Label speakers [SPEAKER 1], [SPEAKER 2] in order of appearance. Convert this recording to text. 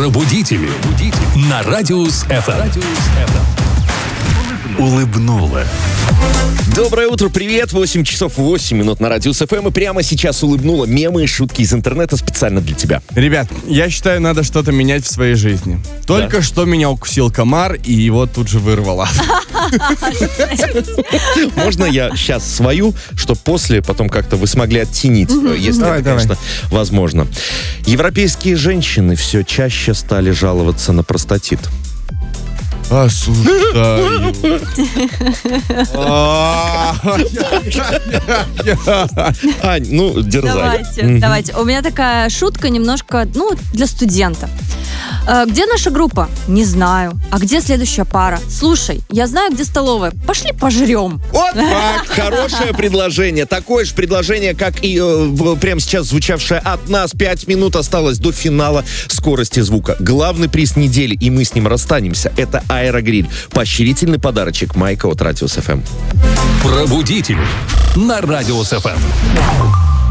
[SPEAKER 1] Пробудители на Радиус FM. Улыбнула.
[SPEAKER 2] Доброе утро, привет. 8 часов 8 минут на Радиус ФМ. И прямо сейчас улыбнула мемы и шутки из интернета специально для тебя.
[SPEAKER 3] Ребят, я считаю, надо что-то менять в своей жизни. Только что меня укусил комар, и его тут же вырвало.
[SPEAKER 2] Можно я сейчас свою, чтобы после потом как-то вы смогли оттенить, если это, конечно, возможно. Европейские женщины все чаще стали жаловаться на простатит.
[SPEAKER 3] Осуждаю.
[SPEAKER 2] Ань, ну, дерзай.
[SPEAKER 4] Давайте. У меня такая шутка немножко, для студента. Где наша группа? Не знаю. А где следующая пара? Слушай, я знаю, где столовая. Пошли пожрем.
[SPEAKER 2] Вот так, хорошее предложение. Такое же предложение, как и прямо сейчас звучавшее от нас. 5 минут осталось до финала скорости звука. Главный приз недели, и мы с ним расстанемся, это Аэрогриль. Поощрительный подарочек Майка от Радиус ФМ.
[SPEAKER 1] Пробудители на Радиус FM.